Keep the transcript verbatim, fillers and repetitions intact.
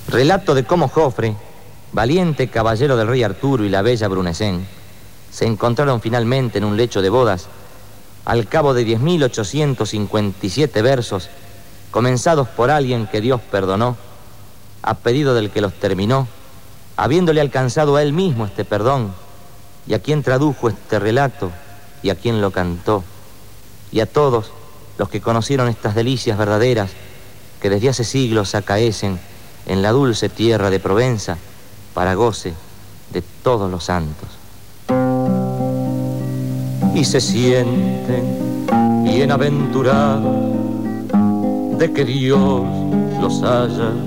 Relato de cómo Jofre, valiente caballero del rey Arturo y la bella Brunecén, se encontraron finalmente en un lecho de bodas al cabo de diez mil ochocientos cincuenta y siete versos, comenzados por alguien que Dios perdonó, a pedido del que los terminó, habiéndole alcanzado a él mismo este perdón, y a quien tradujo este relato, y a quien lo cantó, y a todos los que conocieron estas delicias verdaderas que desde hace siglos acaecen en la dulce tierra de Provenza para goce de todos los santos. Y se sienten bienaventurados de que Dios los haya